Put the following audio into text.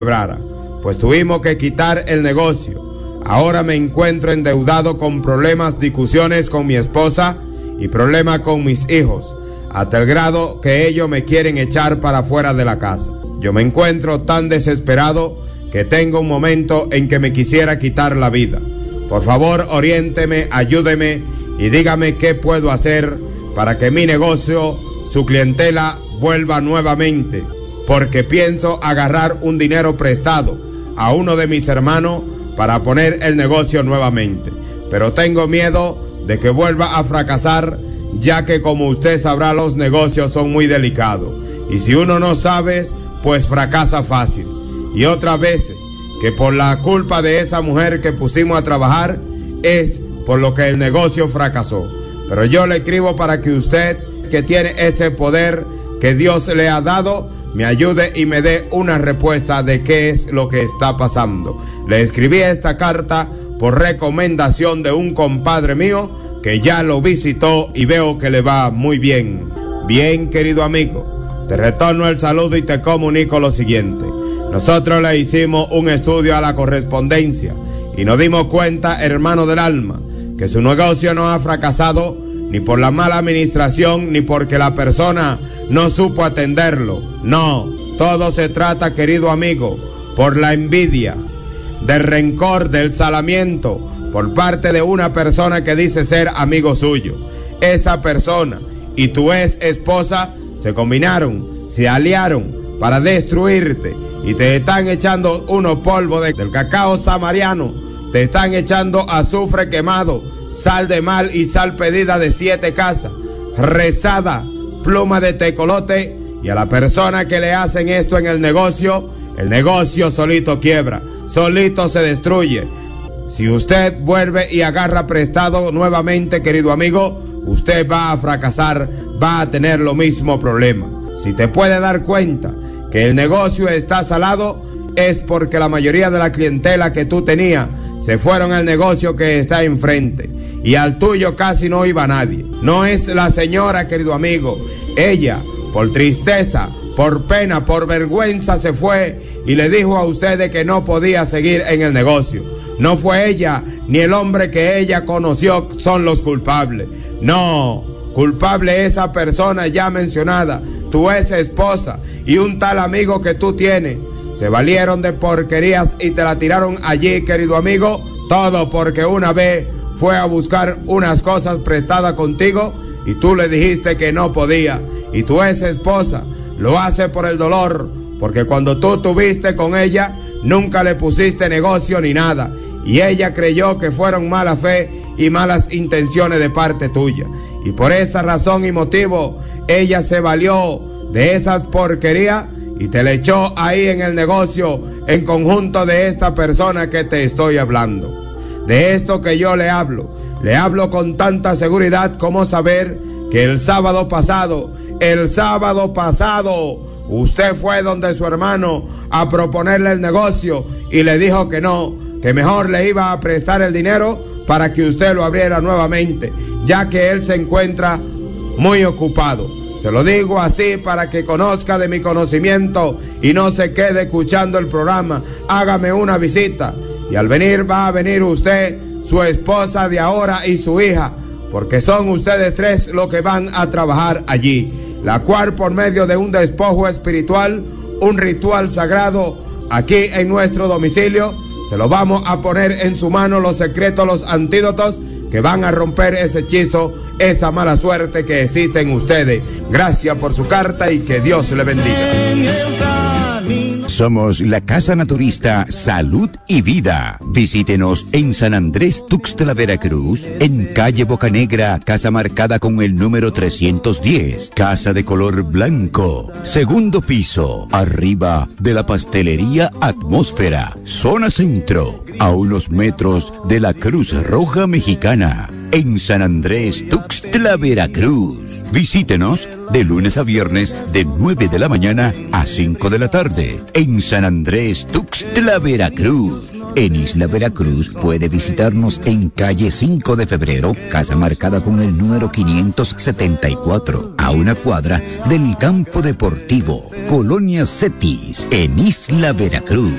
quebrara, pues tuvimos que quitar el negocio. Ahora me encuentro endeudado con problemas, discusiones con mi esposa y problemas con mis hijos, hasta el grado que ellos me quieren echar para fuera de la casa. Yo me encuentro tan desesperado que tengo un momento en que me quisiera quitar la vida. Por favor, oriénteme, ayúdeme y dígame qué puedo hacer para que mi negocio, su clientela, vuelva nuevamente, porque pienso agarrar un dinero prestado a uno de mis hermanos para poner el negocio nuevamente, pero tengo miedo de que vuelva a fracasar, ya que como usted sabrá, los negocios son muy delicados y si uno no sabe, pues fracasa fácil. Y otras veces que por la culpa de esa mujer que pusimos a trabajar es por lo que el negocio fracasó. Pero yo le escribo para que usted, que tiene ese poder que Dios le ha dado, me ayude y me dé una respuesta de qué es lo que está pasando. Le escribí esta carta por recomendación de un compadre mío que ya lo visitó y veo que le va muy bien. Bien, querido amigo, te retorno el saludo y te comunico lo siguiente. Nosotros le hicimos un estudio a la correspondencia y nos dimos cuenta, hermano del alma, que su negocio no ha fracasado ni por la mala administración, ni porque la persona no supo atenderlo. No, todo se trata, querido amigo, por la envidia, del rencor, del salamiento, por parte de una persona que dice ser amigo suyo. Esa persona y tu ex esposa se combinaron, se aliaron para destruirte y te están echando unos polvos del cacao samariano, te están echando azufre quemado, sal de mal y sal pedida de 7 casas, rezada, pluma de tecolote, y a la persona que le hacen esto en el negocio solito quiebra, solito se destruye. Si usted vuelve y agarra prestado nuevamente, querido amigo, usted va a fracasar, va a tener lo mismo problema. Si te puede dar cuenta que el negocio está salado, es porque la mayoría de la clientela que tú tenías se fueron al negocio que está enfrente y al tuyo casi no iba nadie. No es la señora, querido amigo, ella por tristeza, por pena, por vergüenza se fue y le dijo a ustedes que no podía seguir en el negocio. No fue ella ni el hombre que ella conoció son los culpables. No, culpable esa persona ya mencionada, tu ex esposa y un tal amigo que tú tienes. Se valieron de porquerías y te la tiraron allí, querido amigo, todo porque una vez fue a buscar unas cosas prestadas contigo y tú le dijiste que no podía. Y tu ex esposa lo hace por el dolor, porque cuando tú tuviste con ella nunca le pusiste negocio ni nada y ella creyó que fueron mala fe y malas intenciones de parte tuya, y por esa razón y motivo ella se valió de esas porquerías y te le echó ahí en el negocio en conjunto de esta persona que te estoy hablando. De esto que yo le hablo con tanta seguridad como saber que el sábado pasado, usted fue donde su hermano a proponerle el negocio y le dijo que no, que mejor le iba a prestar el dinero para que usted lo abriera nuevamente, ya que él se encuentra muy ocupado. Se lo digo así para que conozca de mi conocimiento y no se quede escuchando el programa. Hágame una visita y al venir va a venir usted, su esposa de ahora y su hija, porque son ustedes 3 los que van a trabajar allí, la cual por medio de un despojo espiritual, un ritual sagrado, aquí en nuestro domicilio, se lo vamos a poner en su mano los secretos, los antídotos que van a romper ese hechizo, esa mala suerte que existe en ustedes. Gracias por su carta y que Dios le bendiga. Somos la Casa Naturista Salud y Vida. Visítenos en San Andrés Tuxtla, Veracruz, en calle Bocanegra, casa marcada con el número 310, casa de color blanco, segundo piso, arriba de la pastelería Atmósfera, zona centro, a unos metros de la Cruz Roja Mexicana, en San Andrés Tuxtla, Veracruz. Visítenos de lunes a viernes de 9 de la mañana a 5 de la tarde en San Andrés Tuxtla, Veracruz. En Isla Veracruz puede visitarnos en calle 5 de Febrero, casa marcada con el número 574, a una cuadra del campo deportivo, Colonia Cetis, en Isla Veracruz.